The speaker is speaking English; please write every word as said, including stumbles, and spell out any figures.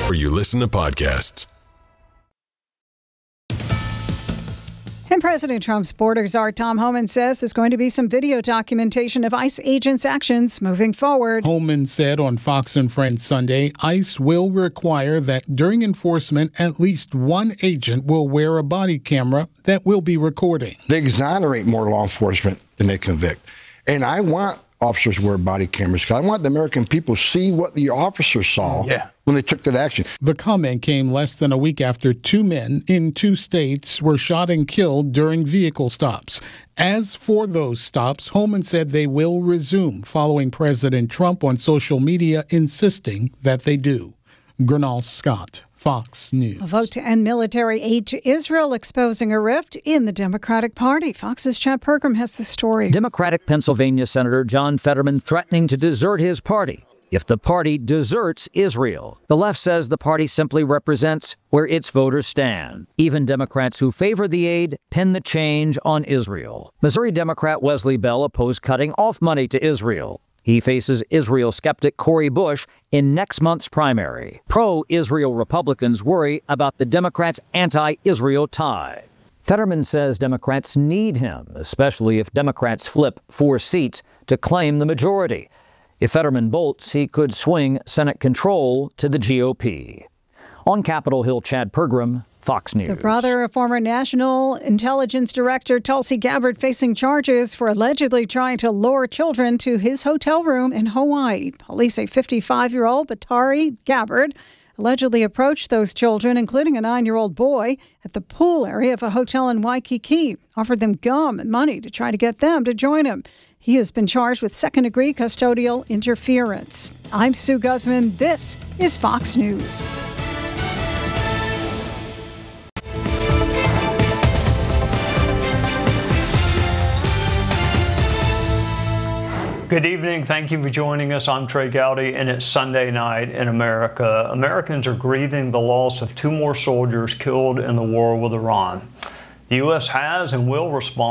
where you listen to podcasts. And President Trump's border czar Tom Homan says there's going to be some video documentation of ICE agents' actions moving forward. Homan said on Fox and Friends Sunday, ICE will require that during enforcement, at least one agent will wear a body camera that will be recording. They exonerate more law enforcement than they convict. And I want officers to wear body cameras because I want the American people to see what the officers saw yeah. when they took that action. The comment came less than a week after two men in two states were shot and killed during vehicle stops. As for those stops, Homan said they will resume following President Trump on social media insisting that they do. Gernal Scott, Fox News. A vote to end military aid to Israel exposing a rift in the Democratic Party. Fox's Chad Pergram has the story. Democratic Pennsylvania Senator John Fetterman threatening to desert his party if the party deserts Israel. The left says the party simply represents where its voters stand. Even Democrats who favor the aid pin the change on Israel. Missouri Democrat Wesley Bell opposed cutting off money to Israel. He faces Israel skeptic Cori Bush in next month's primary. Pro-Israel Republicans worry about the Democrats' anti-Israel tie. Fetterman says Democrats need him, especially if Democrats flip four seats to claim the majority. If Fetterman bolts, he could swing Senate control to the G O P. On Capitol Hill, Chad Pergram, Fox News. The brother of former National Intelligence Director Tulsi Gabbard facing charges for allegedly trying to lure children to his hotel room in Hawaii. Police say fifty-five-year-old Batari Gabbard allegedly approached those children, including a nine-year-old boy, at the pool area of a hotel in Waikiki, offered them gum and money to try to get them to join him. He has been charged with second-degree custodial interference. I'm Sue Guzman. This is Fox News. Good evening. Thank you for joining us. I'm Trey Gowdy, and it's Sunday night in America. Americans are grieving the loss of two more soldiers killed in the war with Iran. The U S has and will respond